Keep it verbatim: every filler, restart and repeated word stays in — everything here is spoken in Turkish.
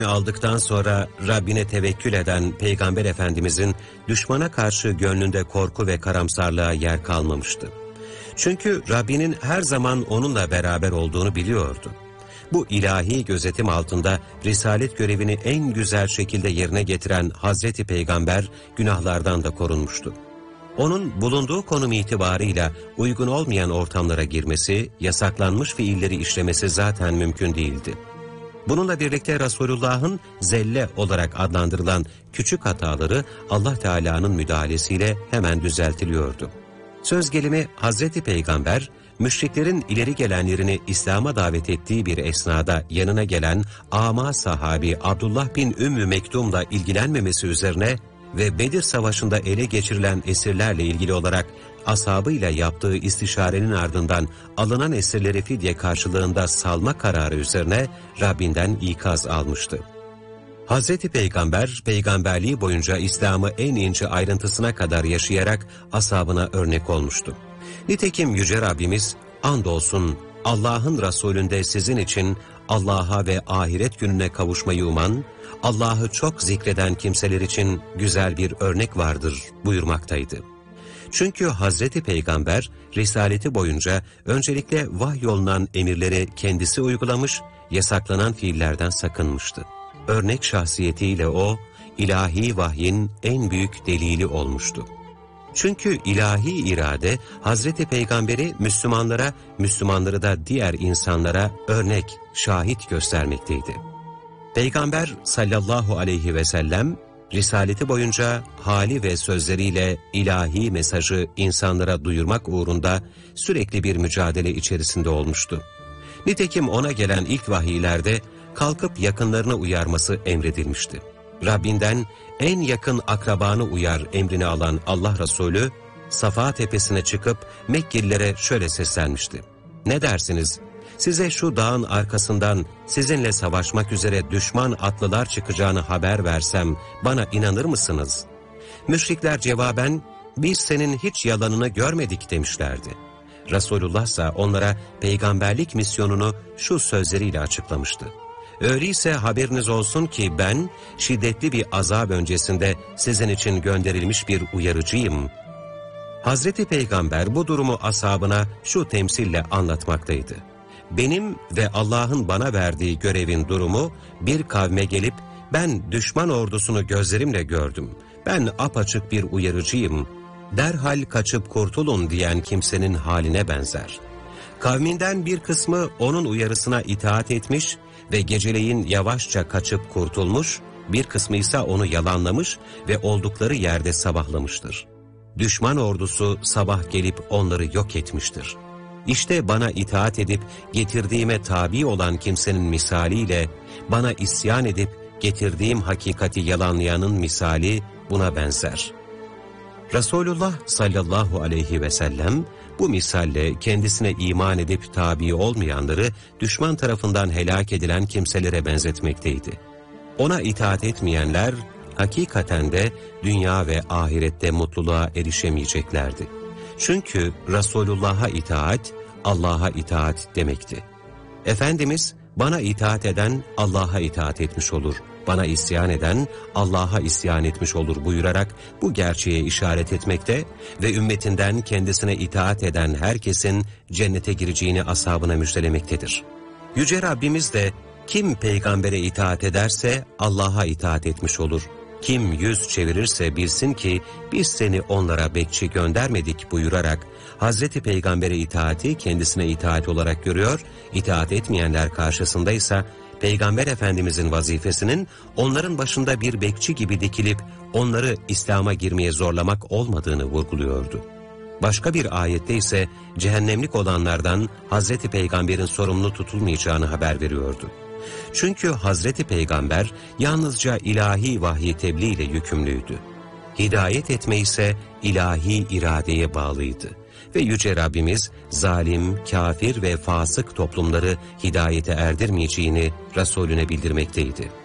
aldıktan sonra Rabbine tevekkül eden Peygamber Efendimizin düşmana karşı gönlünde korku ve karamsarlığa yer kalmamıştı. Çünkü Rabbinin her zaman onunla beraber olduğunu biliyordu. Bu ilahi gözetim altında risalet görevini en güzel şekilde yerine getiren Hazreti Peygamber günahlardan da korunmuştu. Onun bulunduğu konum itibarıyla uygun olmayan ortamlara girmesi, yasaklanmış fiilleri işlemesi zaten mümkün değildi. Bununla birlikte Resulullah'ın zelle olarak adlandırılan küçük hataları Allah Teala'nın müdahalesiyle hemen düzeltiliyordu. Söz gelimi Hazreti Peygamber, müşriklerin ileri gelenlerini İslam'a davet ettiği bir esnada yanına gelen ama sahabi Abdullah bin Ümmü Mektum'la ilgilenmemesi üzerine ve Bedir Savaşı'nda ele geçirilen esirlerle ilgili olarak ashabıyla yaptığı istişarenin ardından alınan esirleri fidye karşılığında salma kararı üzerine Rabbinden ikaz almıştı. Hazreti Peygamber, peygamberliği boyunca İslam'ı en ince ayrıntısına kadar yaşayarak ashabına örnek olmuştu. Nitekim Yüce Rabbimiz, andolsun Allah'ın Resulünde sizin için Allah'a ve ahiret gününe kavuşmayı uman, Allah'ı çok zikreden kimseler için güzel bir örnek vardır buyurmaktaydı. Çünkü Hazreti Peygamber, risaleti boyunca öncelikle vahyolunan emirleri kendisi uygulamış, yasaklanan fiillerden sakınmıştı. Örnek şahsiyetiyle o, ilahi vahyin en büyük delili olmuştu. Çünkü ilahi irade, Hazreti Peygamber'i Müslümanlara, Müslümanları da diğer insanlara örnek, şahit göstermekteydi. Peygamber sallallahu aleyhi ve sellem, risaleti boyunca hali ve sözleriyle ilahi mesajı insanlara duyurmak uğrunda sürekli bir mücadele içerisinde olmuştu. Nitekim ona gelen ilk vahiylerde kalkıp yakınlarını uyarması emredilmişti. Rabbinden en yakın akrabanı uyar emrini alan Allah Resulü, Safa tepesine çıkıp Mekkelilere şöyle seslenmişti. Ne dersiniz? Size şu dağın arkasından sizinle savaşmak üzere düşman atlılar çıkacağını haber versem bana inanır mısınız? Müşrikler cevaben, biz senin hiç yalanını görmedik demişlerdi. Resulullah ise onlara peygamberlik misyonunu şu sözleriyle açıklamıştı. Öyleyse haberiniz olsun ki ben şiddetli bir azap öncesinde sizin için gönderilmiş bir uyarıcıyım. Hazreti Peygamber bu durumu ashabına şu temsille anlatmaktaydı. Benim ve Allah'ın bana verdiği görevin durumu bir kavme gelip ben düşman ordusunu gözlerimle gördüm. Ben apaçık bir uyarıcıyım. Derhal kaçıp kurtulun diyen kimsenin haline benzer. Kavminden bir kısmı onun uyarısına itaat etmiş ve geceleyin yavaşça kaçıp kurtulmuş, bir kısmı ise onu yalanlamış ve oldukları yerde sabahlamıştır. Düşman ordusu sabah gelip onları yok etmiştir. İşte bana itaat edip getirdiğime tabi olan kimsenin misaliyle, bana isyan edip getirdiğim hakikati yalanlayanın misali buna benzer. Resulullah sallallahu aleyhi ve sellem bu misalle kendisine iman edip tabi olmayanları düşman tarafından helak edilen kimselere benzetmekteydi. Ona itaat etmeyenler hakikaten de dünya ve ahirette mutluluğa erişemeyeceklerdi. Çünkü Resulullah'a itaat, Allah'a itaat demekti. Efendimiz, bana itaat eden Allah'a itaat etmiş olur, bana isyan eden Allah'a isyan etmiş olur buyurarak bu gerçeğe işaret etmekte ve ümmetinden kendisine itaat eden herkesin cennete gireceğini ashabına müjdelemektedir. Yüce Rabbimiz de kim peygambere itaat ederse Allah'a itaat etmiş olur. Kim yüz çevirirse bilsin ki biz seni onlara bekçi göndermedik buyurarak Hazreti Peygamber'e itaati kendisine itaat olarak görüyor, itaat etmeyenler karşısında ise Peygamber Efendimizin vazifesinin onların başında bir bekçi gibi dikilip onları İslam'a girmeye zorlamak olmadığını vurguluyordu. Başka bir ayette ise cehennemlik olanlardan Hazreti Peygamber'in sorumlu tutulmayacağını haber veriyordu. Çünkü Hazreti Peygamber yalnızca ilahi vahyi tebliğ ile yükümlüydü. Hidayet etme ise ilahi iradeye bağlıydı. Ve Yüce Rabbimiz zalim, kafir ve fasık toplumları hidayete erdirmeyeceğini Resulüne bildirmekteydi.